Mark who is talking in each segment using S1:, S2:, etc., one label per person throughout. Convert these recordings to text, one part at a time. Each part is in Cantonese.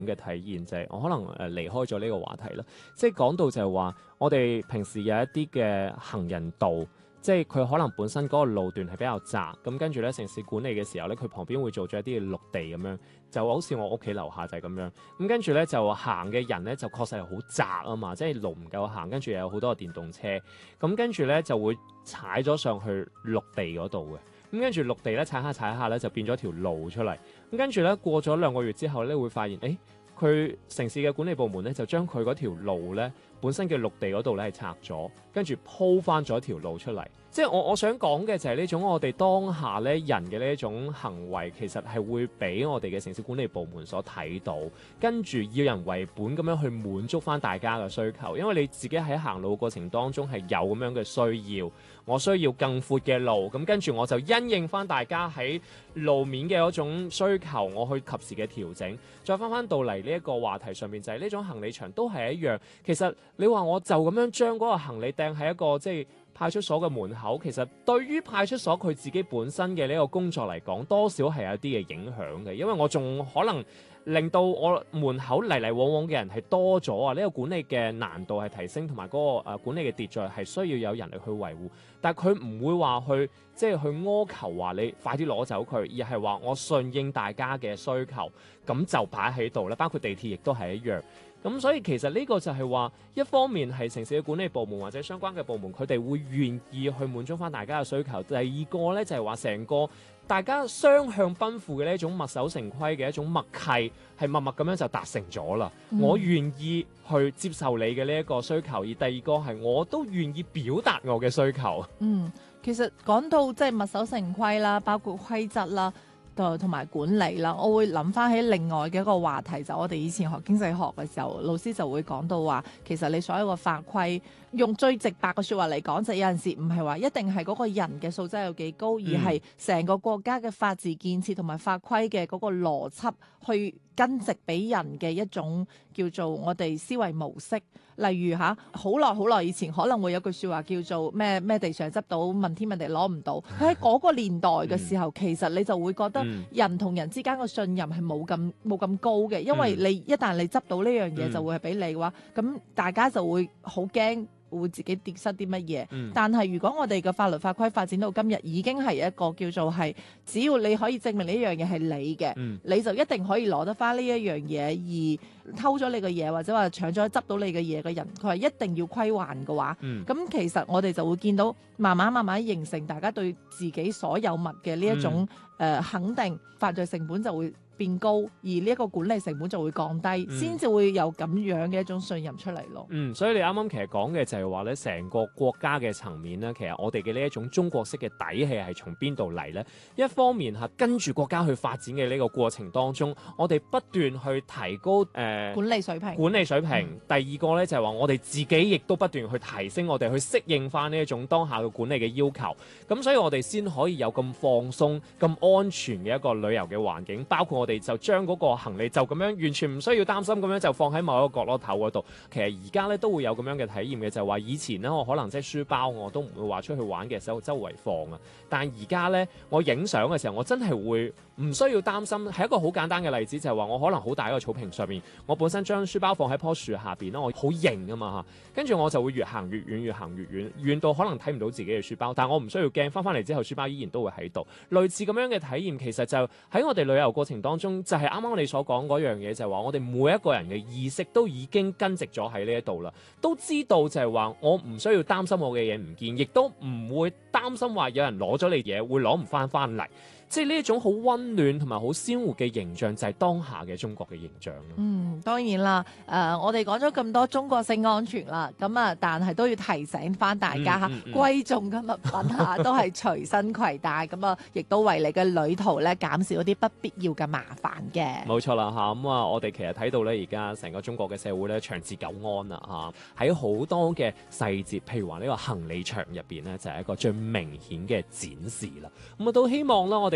S1: 嘅體驗，就係、我可能離開咗呢個話題啦。即係講到就係話，我哋平時有一啲嘅行人道。即係佢可能本身嗰個路段係比較窄，咁跟住咧城市管理嘅時候咧，佢旁邊會做咗一啲嘅綠地咁樣，就好似我屋企樓下就係咁樣。咁跟住咧就行嘅人咧就確實係好窄啊嘛，即係路唔夠行，跟住又有好多個電動車，咁跟住咧就會踩咗上去綠地嗰度嘅。咁跟住綠地咧踩下咧就變咗條路出嚟。咁跟住咧過咗2個月之後咧會發現，佢城市嘅管理部門咧就將佢嗰條路咧本身嘅綠地嗰度咧係拆咗，跟住鋪翻咗一條路出嚟。即係我想講嘅就係呢種我哋當下咧人嘅呢一種行為，其實係會俾我哋嘅城市管理部門所睇到，跟住要人為本咁樣去滿足翻大家嘅需求。因為你自己喺行路過程當中係有咁樣嘅需要，我需要更闊嘅路，咁跟住我就因應翻大家喺路面嘅嗰種需求，我去及時嘅調整。再翻到嚟呢一個話題上面，就係呢種行李牆都係一樣。其實你話我就咁樣將嗰個行李掟喺一個即係派出所嘅門口，其實對於派出所佢自己本身嘅呢個工作嚟講，多少係有啲嘅影響嘅，因為我仲可能令到我門口嚟嚟往往嘅人係多咗啊！呢個管理嘅難度係提升，同埋嗰個管理嘅秩序係需要有人力去維護，但係佢唔會話去即係去苛求話你快啲攞走佢，而係話我順應大家嘅需求，咁就擺喺度啦。包括地鐵亦都係一樣。咁所以其實呢個就係話，一方面係城市嘅管理部門或者相關嘅部門，佢哋會願意去滿足翻大家嘅需求。第二個呢，就係話成個大家雙向奔赴嘅呢一種墨守成規嘅一種默契，係默默咁樣就達成咗啦。我願意去接受你嘅呢一個需求，而第二個係我都願意表達我嘅需求。
S2: 其實講到即係墨守成規啦，包括規則啦。同埋管理啦，我會諗翻起另外嘅一個話題，就我哋以前學經濟學嘅時候，老師就會講到話，其實你所有嘅法規，用最直白嘅説話嚟講，就有陣時唔係話一定係嗰個人嘅素質有幾高，而係成個國家嘅法治建設同埋法規嘅嗰個邏輯去根植俾人嘅一種叫做我哋思維模式。例如好耐以前可能會有句説話叫做咩地上執到，問天問地攞唔到。佢喺嗰個年代嘅時候，其實你就會覺得人同人之間嘅信任係冇咁高嘅，因為你一旦你執到呢樣嘢就會係俾你嘅話，咁大家就會好驚。會自己跌失啲乜嘢？但係如果我哋嘅法律法規發展到今日，已經係一個叫做係，只要你可以證明呢樣嘢係你嘅，你就一定可以攞得翻呢一樣嘢。而偷咗你嘅嘢或者話搶咗執到你嘅嘢嘅人，佢係一定要歸還嘅話，咁其實我哋就會見到慢慢形成大家對自己所有物嘅呢一種肯定，犯罪成本就會變高，而呢一個管理成本就會降低，先至會有咁樣嘅一種信任出嚟咯。
S1: 所以你啱啱其實講嘅就係話咧，成個國家嘅層面咧，其實我哋嘅呢一種中國式嘅底氣係從邊度嚟咧？一方面跟住國家去發展嘅呢個過程當中，我哋不斷去提高
S2: 管理水平。
S1: 第二個咧就係話我哋自己亦都不斷去提升我哋去適應翻呢一種當下嘅管理嘅要求。咁所以我哋先可以有咁放鬆、咁安全嘅一個旅遊嘅環境，包括我哋就將嗰個行李就咁樣完全唔需要擔心咁樣就放喺某一個角落頭嗰度。其實而家咧都會有咁樣嘅體驗嘅，就係話以前咧我可能即係書包我都唔會話出去玩嘅時候周圍放啊，但係而家咧我影相嘅時候我真係會唔需要擔心。係一個好簡單嘅例子，就係話我可能好大一個草坪上面，我本身將書包放喺棵樹下邊啦，我好型啊嘛嚇，跟住我就會越行越遠，越行越遠，遠到可能睇唔到自己嘅書包，但係我唔需要驚，翻嚟之後書包依然都會喺度。類似咁樣嘅體驗，其實就喺我哋旅遊過程當中，就係啱啱你所講嗰樣嘢，就係話我哋每一個人嘅意識都已經根植咗喺呢一度啦，都知道就係話我唔需要擔心我嘅嘢唔見，亦都唔會擔心話有人攞咗你嘢會攞唔翻嚟。即係呢一種好溫暖同埋好鮮活嘅形象，就係當下嘅中國嘅形象咯。
S2: 當然啦，我哋講咗咁多中國性安全啦，咁但係都要提醒翻大家嚇，貴重嘅物品都係隨身攜帶，咁亦都為你嘅旅途咧減少一啲不必要嘅麻煩嘅。
S1: 冇錯啦嚇，咁我哋其實睇到咧，而家成個中國嘅社會咧長治久安啦嚇，喺好多嘅細節，譬如話呢個行李牆入邊咧，就係一個最明顯嘅展示啦。咁都希望啦，我哋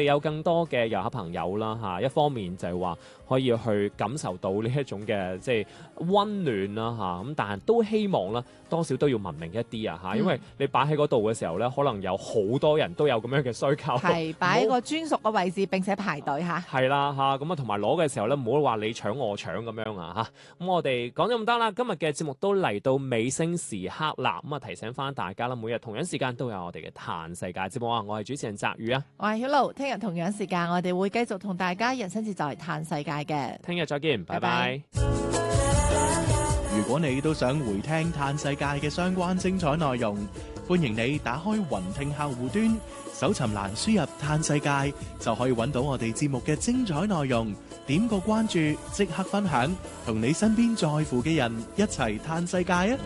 S1: 有更多嘅遊客朋友啦嚇，一方面就係話可以去感受到呢一種嘅即係溫暖啦嚇，咁但係都希望啦多少都要文明一啲啊嚇，因為你擺喺嗰度嘅時候咧，可能有好多人都有咁樣嘅需求，
S2: 係擺喺個專屬嘅位置並且排隊嚇。
S1: 係啦嚇，咁啊同埋攞嘅時候咧，唔好話你搶我搶咁樣啊嚇。咁我哋講咗咁多啦，今日嘅節目都嚟到尾聲時刻啦，咁啊提醒翻大家啦，每日同樣時間都有我哋嘅嘆世界節目啊，我係主持人澤宇啊，
S2: 我係曉露，聽日同樣時間我哋會繼續同大家人生節就嚟嘆世界嘅。
S1: 聽日再見，拜拜。
S3: 如果你都想回聽嘆世界嘅相關精彩內容，歡迎你打開雲聽客戶端，搜尋欄輸入嘆世界，就可以揾到我哋節目嘅精彩內容。點個關注，即刻分享，同你身邊在乎嘅人一齊嘆世界啊！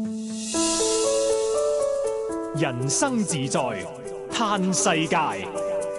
S4: 人生自在嘆世界。